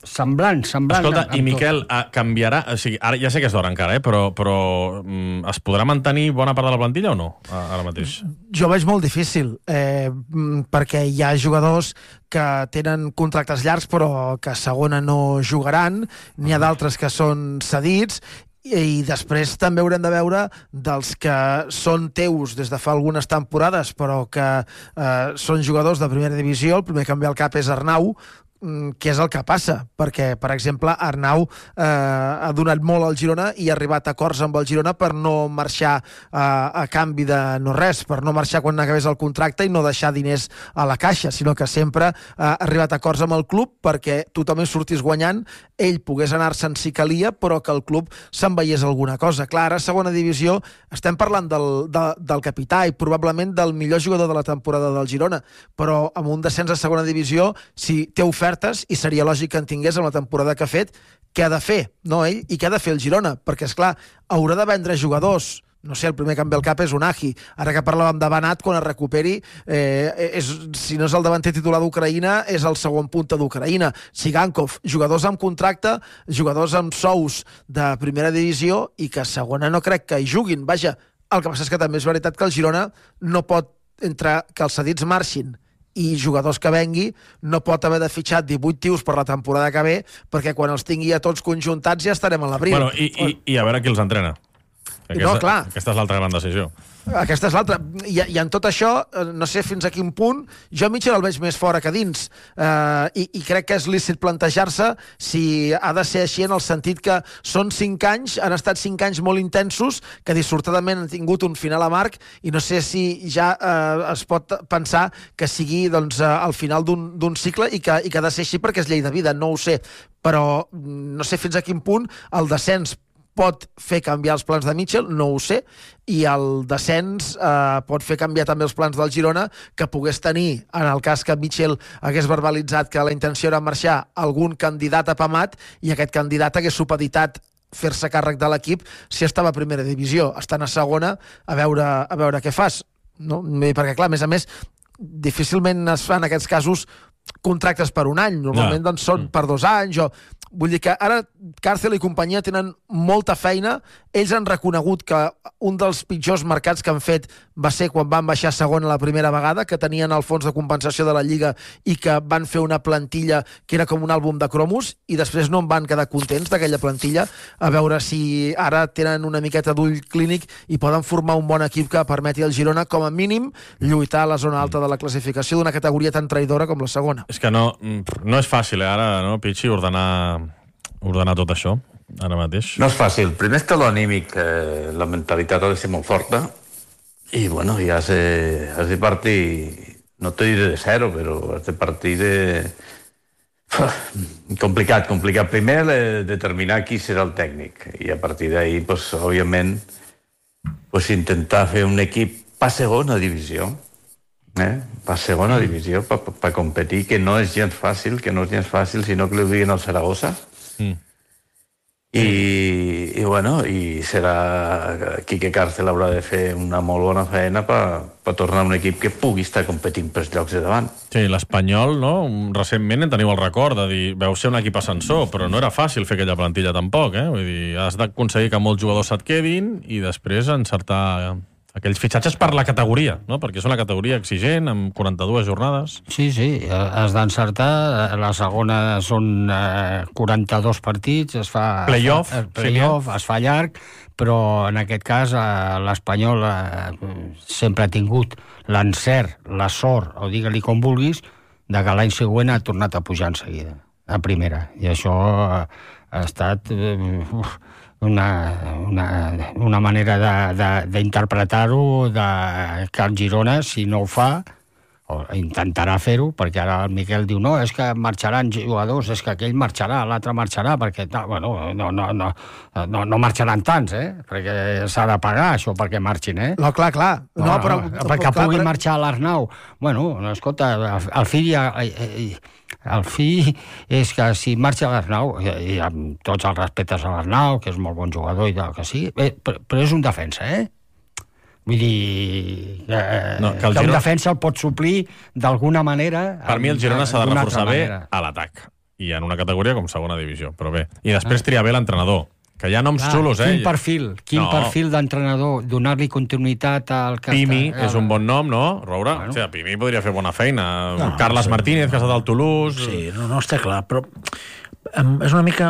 Semblant, semblant. Escolta, amb, amb i Miquel, tot. canviarà... O sigui, ara ja sé que és d'hora encara, eh? però, però mm, es podrà mantenir bona part de la plantilla o no, ara mateix? Jo veig molt difícil, eh, perquè hi ha jugadors que tenen contractes llargs però que a segona no jugaran, n'hi ha d'altres que són cedits, i després també haurem de veure dels que són teus des de fa algunes temporades però que eh, són jugadors de primera divisió. El primer que em ve al cap és Arnau, què és el que passa, perquè, per exemple, Arnau eh, ha donat molt al Girona i ha arribat a acords amb el Girona per no marxar eh, a canvi de no res, per no marxar quan acabés el contracte i no deixar diners a la caixa, sinó que sempre eh, ha arribat a acords amb el club perquè tothom hi sortís guanyant, ell pogués anar-se'n si calia, però que el club se'n veiés alguna cosa. Clar, ara a segona divisió estem parlant del, de, del capità i probablement del millor jugador de la temporada del Girona, però amb un descens a segona divisió, si té oferta i seria lògic que en tingués amb la temporada que ha fet, què ha de fer, no ell? I què ha de fer el Girona? Perquè, és clar, haurà de vendre jugadors. No sé, el primer que em ve al cap és Unagi. Ara que parlàvem de Banat, quan es recuperi, eh, és, si no és el davanter titular d'Ucraïna, és el segon punta d'Ucraïna. Sigankov, jugadors amb contracte, jugadors amb sous de primera divisió i que a segona no crec que hi juguin. Vaja, el que passa és que també és veritat que el Girona no pot, entre que els cedits marxin i jugadors que vengui, no pot haver de fitxar divuit tios per la temporada que ve, perquè quan els tingui a tots conjuntats ja estarem a l'abril. Bueno, i, i, i a veure qui els entrena. Aquesta, no, clar. Aquesta és l'altra gran decisió. Aquesta és l'altra. I, I en tot això, no sé fins a quin punt, jo Mitchell el veig més fora que dins. Uh, i, I crec que és lícit plantejar-se si ha de ser així en el sentit que són cinc anys, han estat cinc anys molt intensos, que dissortadament han tingut un final amarg, i no sé si ja uh, es pot pensar que sigui doncs, uh, al final d'un cicle i que, i que ha de ser així perquè és llei de vida, no ho sé. Però no sé fins a quin punt el descens pot fer canviar els plans de Mitchell, no ho sé, i el descens eh, pot fer canviar també els plans del Girona, que pogués tenir, en el cas que Mitchell hagués verbalitzat que la intenció era marxar, algun candidat apamat, i aquest candidat hagués supeditat fer-se càrrec de l'equip si estava a primera divisió. Estan a segona, a veure, a veure què fas. No? Perquè, clar, a més a més, difícilment es fan aquests casos contractes per un any, normalment no. doncs, són per dos anys, o... Vull dir que ara Càrcel i companyia tenen molta feina. Ells han reconegut que un dels pitjors mercats que han fet va ser quan van baixar segona la primera vegada, que tenien el fons de compensació de la Lliga i que van fer una plantilla que era com un àlbum de cromos, i després no en van quedar contents d'aquella plantilla, a veure si ara tenen una miqueta d'ull clínic i poden formar un bon equip que permeti al Girona, com a mínim, lluitar a la zona alta de la classificació d'una categoria tan traïdora com la segona. És que no, no és fàcil, eh, ara, no, Pichi, ordenar... ordenar tot això, ara mateix? No és fàcil. Primer està l'anímic, eh, la mentalitat ha de ser molt forta, i bueno, i has de, has de partir, no te diré de zero, però has de partir de... complicat, complicat. Primer, eh, determinar qui serà el tècnic, i a partir d'ahí, pues, òbviament, pues, intentar fer un equip pa segona divisió, eh? pa segona divisió, pa, pa, pa competir, que no és gens fàcil, que no és gens fàcil, sinó que li diguen al Saragossa. Mm. I, i bueno, i serà Quique Càrcel haurà de fer una molt bona feina per pa tornar a un equip que pugui estar competint pels llocs de davant. Sí, l'Espanyol, no? Recentment en teniu el record de dir, veu ser un equip ascensor, però no era fàcil fer aquella plantilla tampoc, eh? Vull dir, has d'aconseguir que molts jugadors se't quedin i després encertar aquells fitxatges per la categoria, no? Perquè és una categoria exigent, amb quaranta-dues jornades. Sí, sí, has d'encertar. La segona són eh, quaranta-dos partits, es fa... Playoff. Es fa, playoff, sí, es fa llarg, però en aquest cas eh, l'Espanyol eh, sempre ha tingut l'encert, la sort, o digue-li com vulguis, de que l'any següent ha tornat a pujar en seguida, a primera. I això eh, ha estat... Eh, uf, Una, una, una manera d'interpretar-ho, de, de, que el Girona, si no ho fa, o intentarà fer-ho, perquè ara el Miquel diu no, és que marxaran jugadors, és que aquell marxarà, l'altre marxarà, perquè no, bueno, no, no, no, no, no marxaran tants, eh? Perquè s'ha de pagar això perquè marxin, eh? No, clar, clar. No, no, però, no, perquè clar, pugui però... marxar l'Arnau. Bueno, escolta, el fill ja... El fi és que si marxa l'Arnau, i amb tots els respectes a l'Arnau, que és molt bon jugador i del que sigui, però és un defensa, eh? Vull dir, eh, no, que, que un Girona... defensa el pot suplir d'alguna manera... Per mi el Girona s'ha de reforçar bé a l'atac. i en una categoria com segona divisió. Però bé, i després triar bé l'entrenador, que hi ha noms xulos, eh? Quin perfil, quin No. perfil d'entrenador, donar-li continuïtat al que Pimi està... és un bon nom, no, Roura? Bueno. O sigui, Pimi podria fer bona feina. No, Carles sí. Martínez, que ha estat al Toulouse... Sí, no, no està clar, però em, és una mica...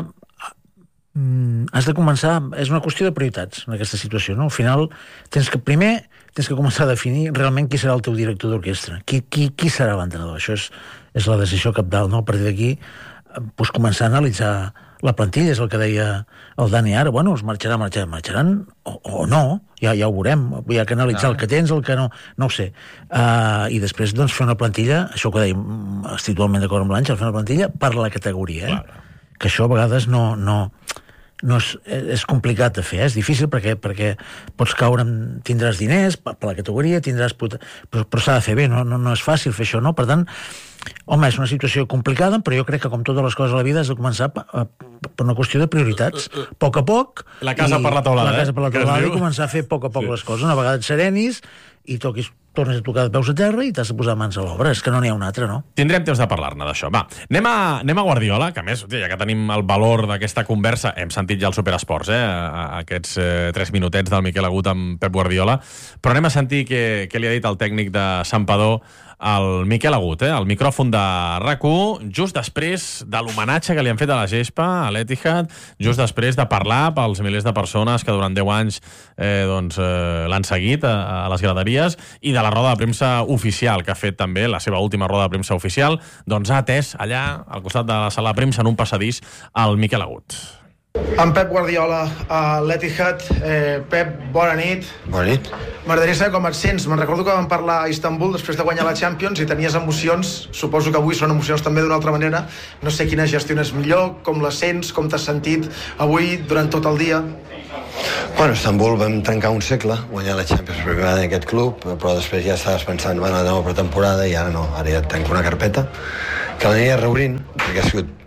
mm, has de començar... És una qüestió de prioritats, en aquesta situació, no? Al final, tens que primer tens que començar a definir realment qui serà el teu director d'orquestra. Qui, qui, qui serà l'entrenador? Això és, és la decisió cabdal, no? A partir d'aquí, eh, pues començar a analitzar la plantilla, és el que deia el Dani ara. Bueno, es marxarà, marxaran, marxaran o, o no, ja, ja ho veurem. Hi ha que analitzar el que tens, el que no... No ho sé. Uh, I després, doncs, fer una plantilla, això que dèiem, estic totalment d'acord amb l'Àngel, fer una plantilla per la categoria, eh? Clar. Que això a vegades no... no no és, és complicat de fer, eh? És difícil perquè, perquè pots caure en... tindràs diners per, per la categoria, tindràs... Però, però s'ha de fer bé, no, no, no és fàcil fer això, no? Per tant, home, és una situació complicada, però jo crec que com totes les coses a la vida has de començar per, per una qüestió de prioritats. A poc a poc... La casa per la teulada, La casa per la teulada, eh? i començar a fer a poc a poc sí. les coses. Una vegada et serenis i toquis, tornes a tocar de peus a terra i t'has de posar mans a l'obra. És que no n'hi ha una altra, no? Tindrem temps de parlar-ne d'això. Va, anem a, anem a Guardiola, que a més, ja que tenim el valor d'aquesta conversa, hem sentit ja el Superesports, eh? Aquests eh, tres minutets del Miquel Agut amb Pep Guardiola, però anem a sentir què, què li ha dit el tècnic de Santpedor el Miquel Agut, eh? El micròfon de RAC u, just després de l'homenatge que li han fet a la gespa, a l'Etihad, just després de parlar pels milers de persones que durant deu anys eh, doncs, eh, l'han seguit a, a les graderies, i de la roda de premsa oficial que ha fet també, la seva última roda de premsa oficial, doncs ha atès allà, al costat de la sala de premsa, en un passadís, el Miquel Agut. En Pep Guardiola, a l'Etihad. Eh, Pep, bona nit. Bona nit. M'agradaria saber com et sents. Me'n recordo que vam parlar a Istanbul després de guanyar la Champions i tenies emocions. Suposo que avui són emocions també d'una altra manera. No sé quina gestiones millor, com la sents, com t'has sentit avui durant tot el dia. Bueno, a Istanbul vam tancar un segle, guanyar la Champions per primera vegada en aquest club, però després ja estaves pensant, bueno, de nova pretemporada, i ara no, ara ja tanco una carpeta, que l'aniria reobrint, perquè ha sigut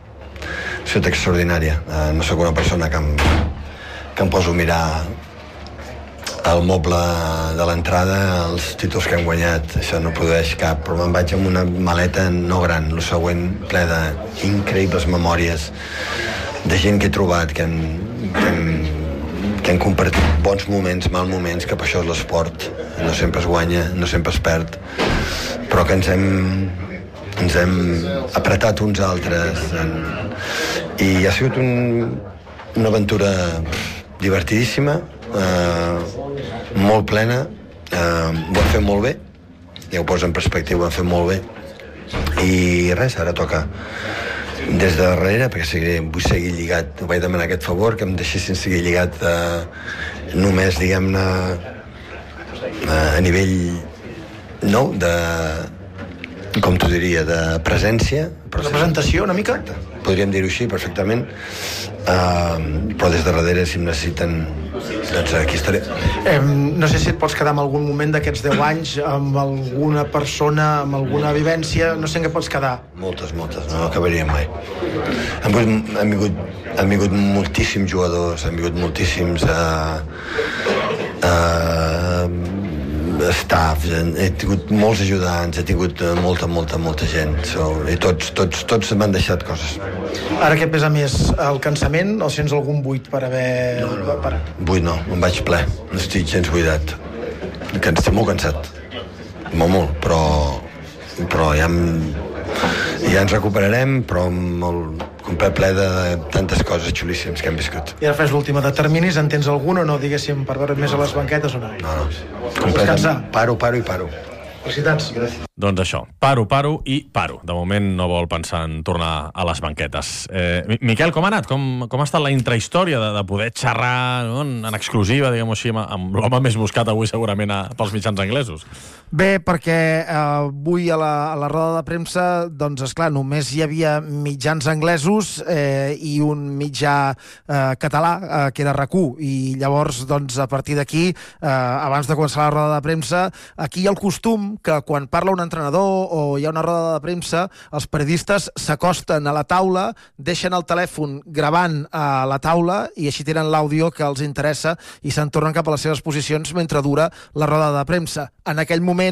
ha sigut extraordinària. Uh, no sóc una persona que em, que em poso a mirar el moble de l'entrada, els títols que hem guanyat, això no produeix cap, però me'n vaig amb una maleta no gran, el següent ple d'increïbles memòries de gent que he trobat, que han, que han, que han compartit bons moments, mal moments, que per això és l'esport, no sempre es guanya, no sempre es perd, però que ens hem ens hem apretat uns altres en... i ha sigut un, una aventura divertidíssima, eh, molt plena, eh, ho hem fet molt bé, ja ho poso en perspectiva, ho hem fet molt bé, i res, ara toca des de darrere, perquè seguiré, vull seguir lligat, ho vaig demanar aquest favor, que em deixessin seguir lligat eh, només, diguem-ne, eh, a nivell nou, de com t'ho diria, de presència. Representació, una mica? Podríem dir-ho així, perfectament. Uh, però des de darrere, si em necessiten, doncs aquí estaré. Eh, no sé si et pots quedar amb algun moment d'aquests deu anys, amb alguna persona, amb alguna vivència, no sé en què pots quedar. Moltes, moltes, no acabaríem mai. Han vingut, han vingut, han vingut moltíssims jugadors, han vingut moltíssims... Uh, uh, staff, he tingut molts ajudants, he tingut molta, molta, molta gent, so, i tots, tots, tots m'han deixat coses. Ara què pesa més, el cansament o sents algun buit per haver... No, no, per... buit no, em vaig ple, no estic gens buidat, que estic molt cansat, molt, molt, però, però ja, em, ja ens recuperarem, però molt, complet ple de tantes coses xulíssimes que hem viscut. I ara fes l'última de terminis, en tens algun o no, diguéssim, per veure més a les banquetes o no? No, no, completament, paro, paro i paro. Felicitats. Gràcies. Doncs això, paro, paro i paro. De moment no vol pensar en tornar a les banquetes. Eh, Miquel, com ha anat? Com, com ha estat la intrahistòria de, de poder xerrar, no? en, en exclusiva, diguem-ho així, amb, amb l'home més buscat avui segurament a, pels mitjans anglesos? Bé, perquè eh, avui a la, a la roda de premsa, doncs, esclar, només hi havia mitjans anglesos eh, i un mitjà eh, català, eh, que era RAC u, i llavors, doncs, a partir d'aquí, eh, abans de començar la roda de premsa, aquí hi ha el costum que quan parla un entrenador o hi ha una roda de premsa, els periodistes s'acosten a la taula, deixen el telèfon gravant a la taula i així tenen l'àudio que els interessa i se'n tornen cap a les seves posicions mentre dura la roda de premsa. En aquell moment,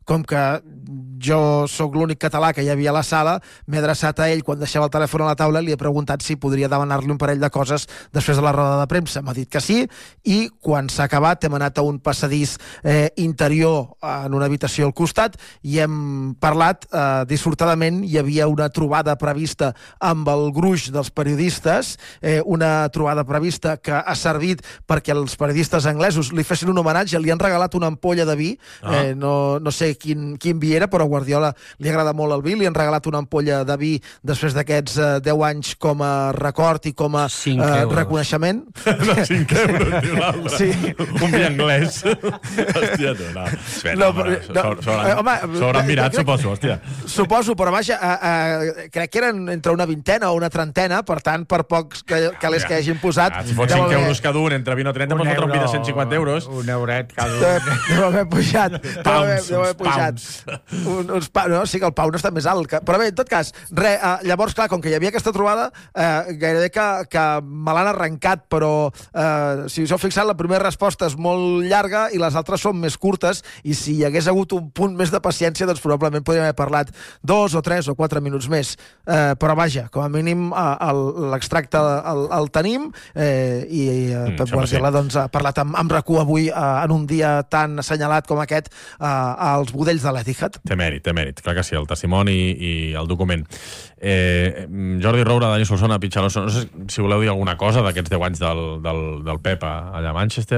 com que jo sóc l'únic català que hi havia a la sala, m'he adreçat a ell quan deixava el telèfon a la taula i li he preguntat si podria demanar-li un parell de coses després de la roda de premsa. M'ha dit que sí, i quan s'ha acabat hem anat a un passadís eh, interior en una habitació al costat i hem parlat. Eh, dissortadament hi havia una trobada prevista amb el gruix dels periodistes, eh, una trobada prevista que ha servit perquè els periodistes anglesos li fessin un homenatge, li han regalat una ampolla de vi, ah. eh, no, no sé quin, quin vi era, però a Guardiola li agrada molt el vi, li han regalat una ampolla de vi després d'aquests eh, deu anys com a record i com a eh, reconeixement. No, cinc euros, diu l'altre. Sí. Un vi anglès. Hòstia, no, no. Espera, no, home, no, s'hauran mirat, suposo, hòstia. Suposo, però vaja, eh, eh, crec que eren entre una vintena o una trentena, per tant, per pocs que, que les que hagin posat... Ah, si fos cinc euros cada un, entre vint o trenta, pots fotre un vi de cent cinquanta euros. Un euret cada un. Deu haver pujat. Pounds, deu haver pujat. Un, uns pa... No, sí que el pound està més alt. Que... Però bé, en tot cas, re, eh, llavors, clar, com que hi havia aquesta trobada, eh, gairebé que, que me l'han arrencat, però eh, si us heu fixat, la primera resposta és molt llarga i les altres són més curtes, i si hi hagués hagut un punt més de paciència, doncs probablement podríem haver parlat dos o tres o quatre minuts més. Eh, però vaja, com a mínim eh, l'extracte el, el tenim, eh, i eh, Pep mm, Guardiola sí. doncs, ha parlat amb, amb RAC u avui eh, en un dia tan assenyalat com aquest eh, als budells de l'Etihad. Té mèrit, té mèrit, clar que sí, el testimoni i el document. Eh, Jordi Roura, Dani Solsona, Pichaloso, no sé si voleu dir alguna cosa d'aquests deu anys del, del, del Pep allà a Manchester.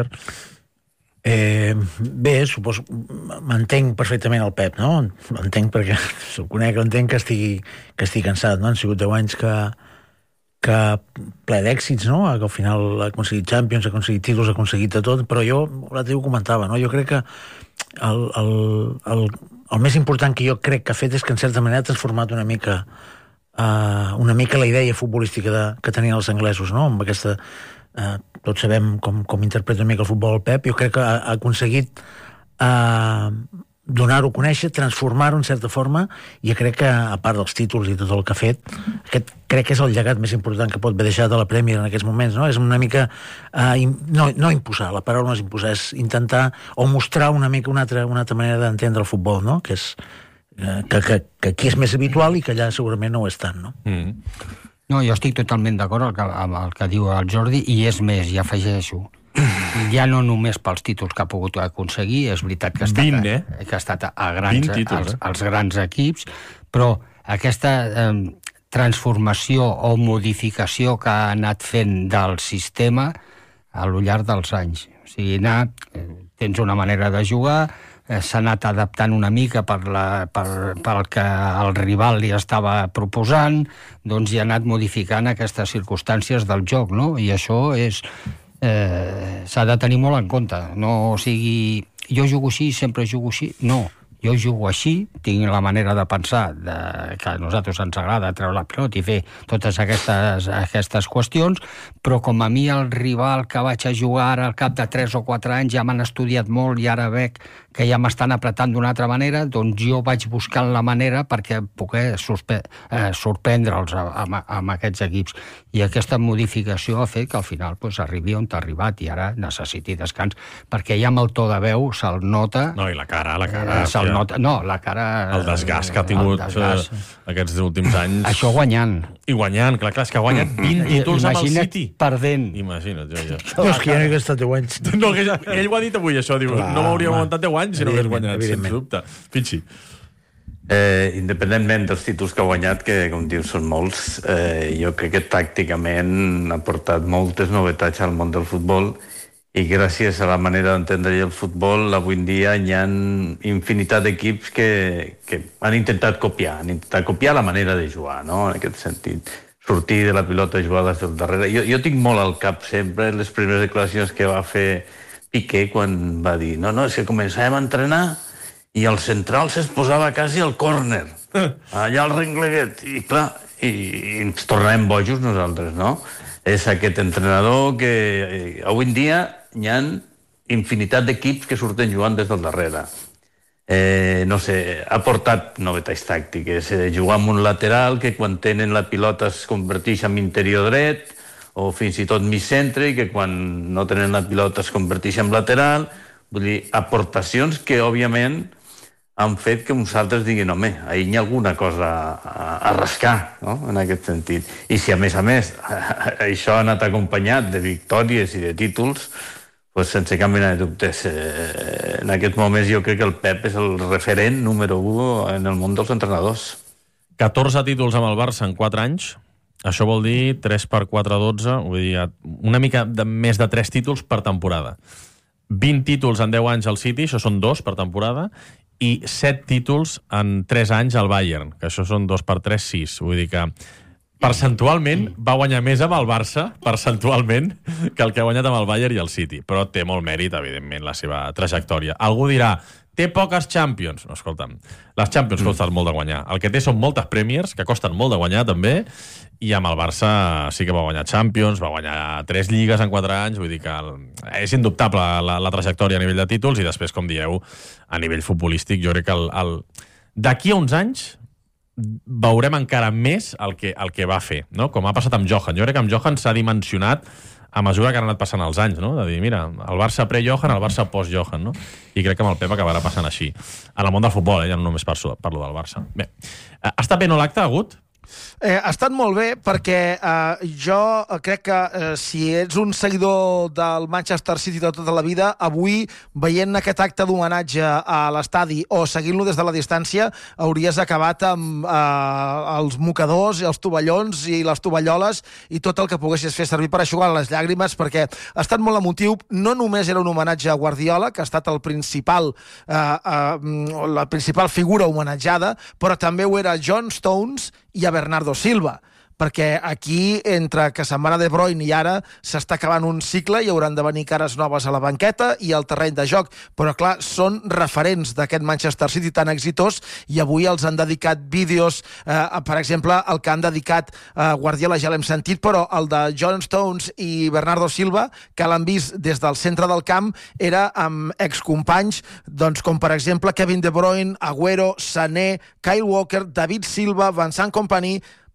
Eh, bé, suposo, m'entenc perfectament el Pep, no? L'entenc perquè se'l conec, l'entenc que estigui, que estigui cansat, no? Han sigut deu anys que, que ple d'èxits, no? Que al final ha aconseguit Champions, ha aconseguit títols, ha aconseguit de tot, però jo, l'altre dia ho comentava, no? Jo crec que el, el, el, el més important que jo crec que ha fet és que en certa manera ha transformat una mica uh, una mica la idea futbolística de, que tenien els anglesos, no? Amb aquesta... Uh, tots sabem com, com interpreta una mica el futbol el Pep. Jo crec que ha, ha aconseguit uh, donar-ho a conèixer, transformar-ho en certa forma, i crec que, a part dels títols i tot el que ha fet, aquest crec que és el llegat més important que pot haver deixat a la Premier en aquests moments, no? És una mica uh, no, no imposar, la paraula no és imposar, és intentar o mostrar una mica una altra, una altra manera d'entendre el futbol, no? Que és uh, que, que, que aquí és més habitual i que allà segurament no ho és tant, no? Mm. No, jo estic totalment d'acord amb el que diu el Jordi, i és més, ja afegeixo, ja no només pels títols que ha pogut aconseguir, és veritat que ha estat, vint, eh? que ha estat a grans, títols, als, eh? als grans equips, però aquesta eh, transformació o modificació que ha anat fent del sistema a lo llarg dels anys. O sigui, anar, eh, tens una manera de jugar, s'ha anat adaptant una mica per, la, per, per el que el rival li estava proposant, doncs hi ha anat modificant aquestes circumstàncies del joc, no? I això és... Eh, s'ha de tenir molt en compte. No, o sigui, jo jugo així, sempre jugo així. No, jo jugo així, tinc la manera de pensar de, que a nosaltres ens agrada treure la pilota i fer totes aquestes, aquestes qüestions, però com a mi el rival que vaig a jugar ara al cap de tres o quatre anys ja m'han estudiat molt i ara veig que ja m'estan apretant d'una altra manera, doncs jo vaig buscant la manera perquè poder sorpre eh, sorprendre'ls amb, amb aquests equips. I aquesta modificació ha fet que al final pues, arribi on t'ha arribat i ara necessiti descans, perquè ja amb el to de veu se'l nota... No, i la cara, la cara... Eh, se'l nota... No, la cara... El desgast que ha tingut eh, aquests últims anys... Això guanyant. I guanyant, clar, clar, és que ha guanyat vint títols amb el City. Perdent. Imagina't, jo, jo. No, és que ja no he gastat deu anys. No, que ell, ell ho ha dit avui, això, diu, clar, no m'hauria aguantat deu anys si no hagués guanyat, sens dubte. Finxi. Eh, independentment dels títols que ha guanyat, que com dius són molts, eh, jo crec que tàcticament ha portat moltes novetats al món del futbol, i gràcies a la manera d'entendre el futbol, avui en dia hi ha infinitat d'equips que, que han intentat copiar, han intentat copiar la manera de jugar, no? En aquest sentit. Sortir de la pilota, jugar des del darrere. Jo, jo tinc molt al cap sempre les primeres declaracions que va fer Piqué quan va dir no, no, és que començàvem a entrenar i el central es posava quasi al córner, allà al rengleguet, i clar, i, i ens tornàvem bojos nosaltres, no? És aquest entrenador que eh, avui en dia hi ha infinitat d'equips que surten jugant des del darrere. Eh, no sé, ha portat novetats tàctiques, eh, jugar amb un lateral que quan tenen la pilota es converteix en interior dret, o fins i tot mig centre, i que quan no tenen la pilota es converteix en lateral. Vull dir, aportacions que, òbviament, han fet que nosaltres diguin, home, ahir hi ha alguna cosa a, a rascar, no?, en aquest sentit. I si, a més a més, això ha anat acompanyat de victòries i de títols, pues, sense cap mena de dubtes. Eh, en aquest moment jo crec que el Pep és el referent número u en el món dels entrenadors. catorze títols amb el Barça en quatre anys. Això vol dir tres per quatre, dotze, vull dir, una mica de, més de tres títols per temporada. vint títols en deu anys al City, això són dos per temporada, i set títols en tres anys al Bayern, que això són dos per tres, sis. Vull dir que percentualment va guanyar més amb el Barça, percentualment, que el que ha guanyat amb el Bayern i el City. Però té molt mèrit, evidentment, la seva trajectòria. Algú dirà, té poques Champions. No, escolta'm, les Champions mm. costen molt de guanyar. El que té són moltes Premiers, que costen molt de guanyar, també, i amb el Barça sí que va guanyar Champions, va guanyar tres lligues en quatre anys, vull dir que el... és indubtable la, la trajectòria a nivell de títols, i després, com dieu, a nivell futbolístic, jo crec que el, el... d'aquí a uns anys veurem encara més el que, el que va fer, no? Com ha passat amb Johan. Jo crec que amb Johan s'ha dimensionat a mesura que han anat passant els anys, no? De dir, mira, el Barça pre-Johan, el Barça post-Johan, no? I crec que amb el Pep acabarà passant així. En el món del futbol, eh? Ja no només parlo, parlo del Barça. Bé, ha estat bé no l'acte, Agut? Eh, ha estat molt bé perquè eh, jo crec que eh, si ets un seguidor del Manchester City de tota la vida, avui, veient aquest acte d'homenatge a l'estadi o seguint-lo des de la distància, hauries acabat amb eh, els mocadors i els tovallons i les tovalloles i tot el que poguessis fer servir per eixugar les llàgrimes, perquè ha estat molt emotiu. No només era un homenatge a Guardiola, que ha estat el principal, eh, eh, la principal figura homenatjada, però també ho era John Stones i a Bernardo Silva, perquè aquí, entre que se'n va anar De Bruyne i ara, s'està acabant un cicle i hauran de venir cares noves a la banqueta i al terreny de joc, però clar, són referents d'aquest Manchester City tan exitós i avui els han dedicat vídeos, eh, per exemple, el que han dedicat a eh, Guardiola ja l'hem sentit, però el de John Stones i Bernardo Silva, que l'han vist des del centre del camp, era amb excompanys, doncs, com per exemple Kevin De Bruyne, Agüero, Sané, Kyle Walker, David Silva, Vincent Kompany,